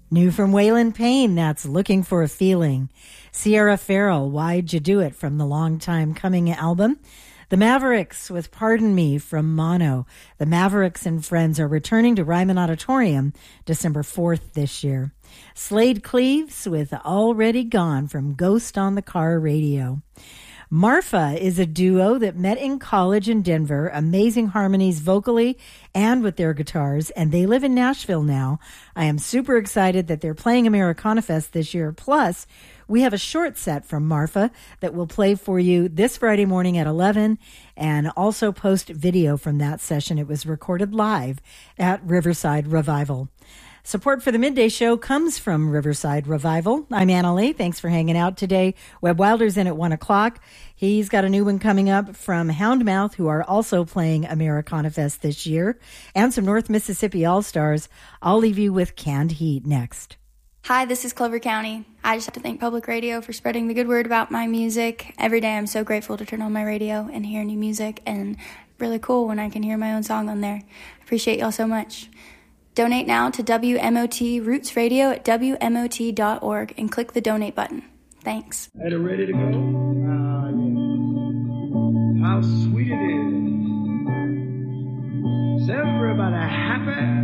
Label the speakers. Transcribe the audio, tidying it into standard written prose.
Speaker 1: New from Waylon Payne, that's Looking for a Feeling. Sierra Farrell, Why'd You Do It, from the Long Time Coming album. The Mavericks with Pardon Me from Mono. The Mavericks and Friends are returning to Ryman Auditorium December 4th this year. Slade Cleaves with Already Gone from Ghost on the Car Radio. Marfa is a duo that met in college in Denver, amazing harmonies vocally and with their guitars, and they live in Nashville now. I am super excited that they're playing Americana Fest this year. Plus, we have a short set from Marfa that we'll play for you this Friday morning at 11 and also post video from that session. It was recorded live at Riverside Revival. Support for the Midday Show comes from Riverside Revival. I'm Anna Lee. Thanks for hanging out today. Webb Wilder's in at 1 o'clock. He's got a new one coming up from Houndmouth, who are also playing Americana Fest this year, and some North Mississippi All-Stars. I'll leave you with Canned Heat next.
Speaker 2: Hi, this is Clover County. I just have to thank Public Radio for spreading the good word about my music. Every day I'm so grateful to turn on my radio and hear new music, and really cool when I can hear my own song on there. I appreciate y'all so much. Donate now to WMOT Roots Radio at WMOT.org and click the donate button. Thanks.
Speaker 3: Are you ready to go? Yeah. How sweet it is. Is everybody happy?